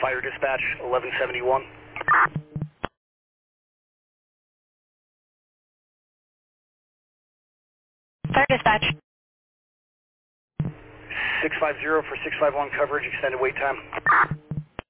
Fire dispatch, 1171. Fire dispatch. 650 for 651 coverage, extended wait time.